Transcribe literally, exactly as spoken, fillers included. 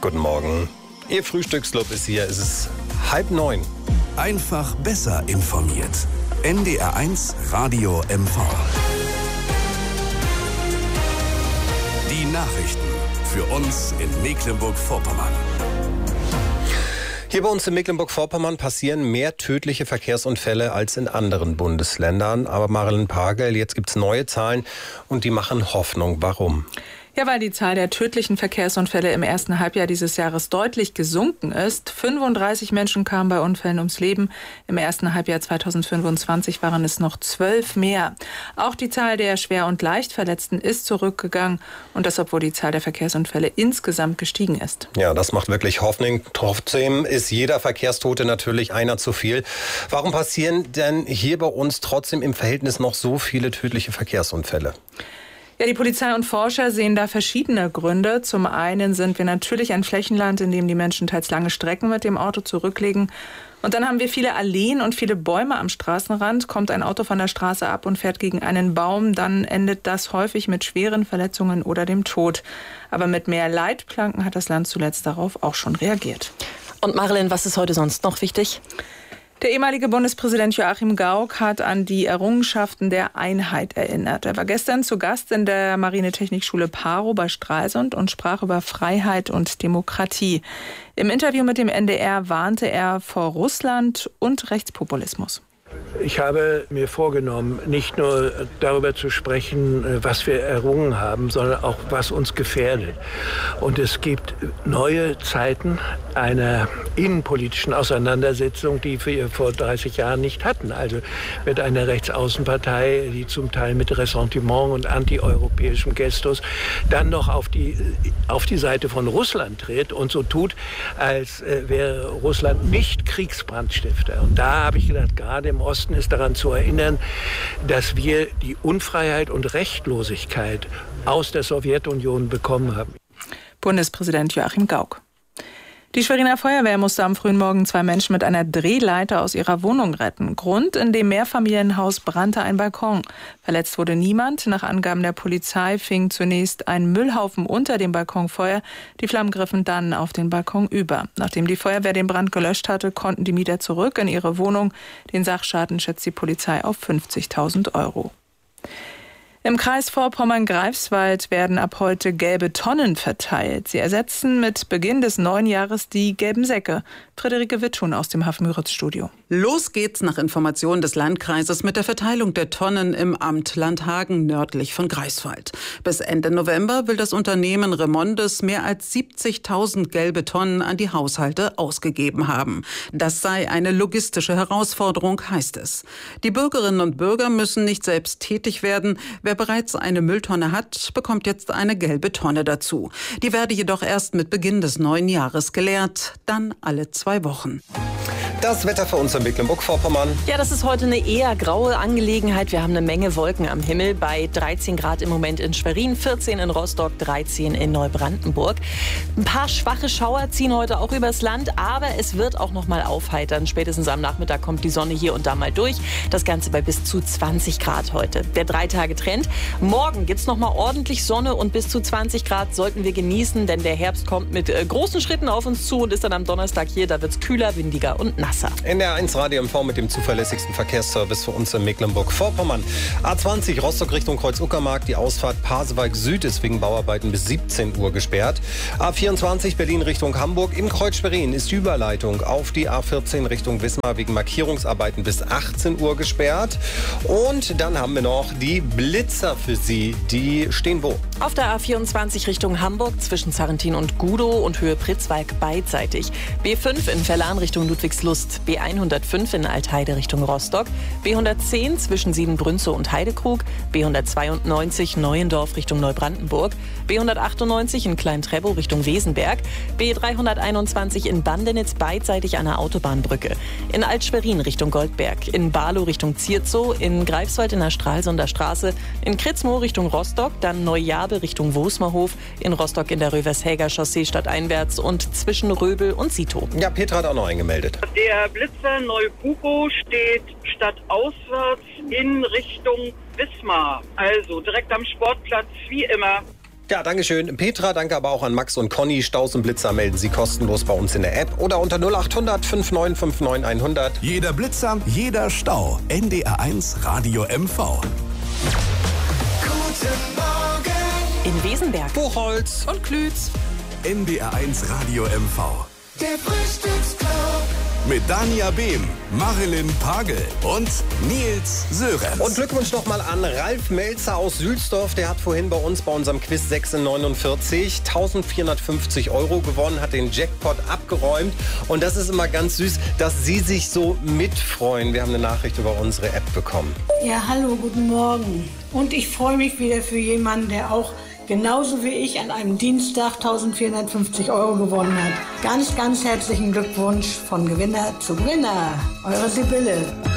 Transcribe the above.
Guten Morgen. Ihr Frühstücksclub ist hier. Es ist halb neun. Einfach besser informiert. N D R eins Radio M V. Die Nachrichten für uns in Mecklenburg-Vorpommern. Hier bei uns in Mecklenburg-Vorpommern passieren mehr tödliche Verkehrsunfälle als in anderen Bundesländern. Aber Marilyn Pagel, jetzt gibt es neue Zahlen und die machen Hoffnung. Warum? Ja, weil die Zahl der tödlichen Verkehrsunfälle im ersten Halbjahr dieses Jahres deutlich gesunken ist. fünfunddreißig Menschen kamen bei Unfällen ums Leben. Im ersten Halbjahr zweitausendfünfundzwanzig waren es noch zwölf mehr. Auch die Zahl der Schwer- und Leichtverletzten ist zurückgegangen. Und das, obwohl die Zahl der Verkehrsunfälle insgesamt gestiegen ist. Ja, das macht wirklich Hoffnung. Trotzdem ist jeder Verkehrstote natürlich einer zu viel. Warum passieren denn hier bei uns trotzdem im Verhältnis noch so viele tödliche Verkehrsunfälle? Ja, die Polizei und Forscher sehen da verschiedene Gründe. Zum einen sind wir natürlich ein Flächenland, in dem die Menschen teils lange Strecken mit dem Auto zurücklegen. Und dann haben wir viele Alleen und viele Bäume am Straßenrand. Kommt ein Auto von der Straße ab und fährt gegen einen Baum, dann endet das häufig mit schweren Verletzungen oder dem Tod. Aber mit mehr Leitplanken hat das Land zuletzt darauf auch schon reagiert. Und Marilyn, was ist heute sonst noch wichtig? Der ehemalige Bundespräsident Joachim Gauck hat an die Errungenschaften der Einheit erinnert. Er war gestern zu Gast in der Marinetechnikschule Parow bei Stralsund und sprach über Freiheit und Demokratie. Im Interview mit dem N D R warnte er vor Russland und Rechtspopulismus. Ich habe mir vorgenommen, nicht nur darüber zu sprechen, was wir errungen haben, sondern auch, was uns gefährdet. Und es gibt neue Zeiten einer innenpolitischen Auseinandersetzung, die wir vor dreißig Jahren nicht hatten. Also mit einer Rechtsaußenpartei, die zum Teil mit Ressentiment und antieuropäischem Gestus dann noch auf die, auf die Seite von Russland tritt und so tut, als wäre Russland nicht Kriegsbrandstifter. Und da habe ich gedacht, gerade im Osten ist daran zu erinnern, dass wir die Unfreiheit und Rechtlosigkeit aus der Sowjetunion bekommen haben. Bundespräsident Joachim Gauck. Die Schweriner Feuerwehr musste am frühen Morgen zwei Menschen mit einer Drehleiter aus ihrer Wohnung retten. Grund: in dem Mehrfamilienhaus brannte ein Balkon. Verletzt wurde niemand. Nach Angaben der Polizei fing zunächst ein Müllhaufen unter dem Balkon Feuer. Die Flammen griffen dann auf den Balkon über. Nachdem die Feuerwehr den Brand gelöscht hatte, konnten die Mieter zurück in ihre Wohnung. Den Sachschaden schätzt die Polizei auf fünfzigtausend Euro. Im Kreis Vorpommern-Greifswald werden ab heute gelbe Tonnen verteilt. Sie ersetzen mit Beginn des neuen Jahres die gelben Säcke. Friederike Wittun aus dem Hafenmüritz-Studio. Los geht's nach Informationen des Landkreises mit der Verteilung der Tonnen im Amt Landhagen nördlich von Greifswald. Bis Ende November will das Unternehmen Remondes mehr als siebzigtausend gelbe Tonnen an die Haushalte ausgegeben haben. Das sei eine logistische Herausforderung, heißt es. Die Bürgerinnen und Bürger müssen nicht selbst tätig werden. Wer bereits eine Mülltonne hat, bekommt jetzt eine gelbe Tonne dazu. Die werde jedoch erst mit Beginn des neuen Jahres geleert, dann alle zwei Wochen. Das Wetter für uns in Mecklenburg-Vorpommern. Ja, das ist heute eine eher graue Angelegenheit. Wir haben eine Menge Wolken am Himmel. Bei dreizehn Grad im Moment in Schwerin, vierzehn in Rostock, dreizehn in Neubrandenburg. Ein paar schwache Schauer ziehen heute auch übers Land, aber es wird auch noch mal aufheitern. Spätestens am Nachmittag kommt die Sonne hier und da mal durch. Das Ganze bei bis zu zwanzig Grad heute. Der Drei-Tage-Trend. Morgen gibt's noch mal ordentlich Sonne und bis zu zwanzig Grad sollten wir genießen, denn der Herbst kommt mit äh, großen Schritten auf uns zu und ist dann am Donnerstag hier. Da wird's kühler, windiger und nasser. N D R eins Radio M V mit dem zuverlässigsten Verkehrsservice für uns in Mecklenburg-Vorpommern. A zwanzig Rostock Richtung Kreuz-Uckermark. Die Ausfahrt Pasewalk Süd ist wegen Bauarbeiten bis siebzehn Uhr gesperrt. A vierundzwanzig Berlin Richtung Hamburg. Im Kreuz Schwerin ist die Überleitung auf die A vierzehn Richtung Wismar wegen Markierungsarbeiten bis achtzehn Uhr gesperrt. Und dann haben wir noch die Blitzer für Sie. Die stehen wo? Auf der A vierundzwanzig Richtung Hamburg zwischen Sarrentin und Gudow und Höhe Pritzwalk beidseitig. B fünf in Verlan Richtung Ludwigslust. B hundertfünf in Altheide Richtung Rostock, B hundertzehn zwischen Siebenbrünzow und Heidekrug, B hundertzweiundneunzig Neuendorf Richtung Neubrandenburg, B hundertachtundneunzig in Klein-Trebow Richtung Wesenberg, B dreihunderteinundzwanzig in Bandenitz beidseitig an der Autobahnbrücke, in Alt-Schwerin Richtung Goldberg, in Barlow Richtung Zierzow, in Greifswald in der Stralsunder Straße, in Kritzmoor Richtung Rostock, dann Neujabe Richtung Wosmerhof, in Rostock in der Rövershäger Chaussee stadteinwärts und zwischen Röbel und Sito. Ja, Petra hat auch noch eingemeldet. Der Blitzer Neubuko steht stadtauswärts in Richtung Wismar, also direkt am Sportplatz wie immer. Ja, danke schön. Petra, danke aber auch an Max und Conny. Staus und Blitzer melden Sie kostenlos bei uns in der App oder unter null acht hundert fünfundneunzig neunundfünfzig hundert. Jeder Blitzer, jeder Stau. N D R eins Radio M V. Guten Morgen In Wesenberg, Buchholz Und Klütz. N D R eins Radio M V. der Frühstücksclub. Mit Dania Behm, Marilyn Pagel und Nils Sörenz. Und Glückwunsch nochmal an Ralf Melzer aus Sülsdorf. Der hat vorhin bei uns bei unserem Quiz sechs in neunundvierzig eintausendvierhundertfünfzig Euro gewonnen, hat den Jackpot abgeräumt. Und das ist immer ganz süß, dass Sie sich so mitfreuen. Wir haben eine Nachricht über unsere App bekommen. Ja, hallo, guten Morgen. Und ich freue mich wieder für jemanden, der auch genauso wie ich an einem Dienstag eintausendvierhundertfünfzig Euro gewonnen hat. Ganz, ganz herzlichen Glückwunsch von Gewinner zu Gewinner. Eure Sibylle.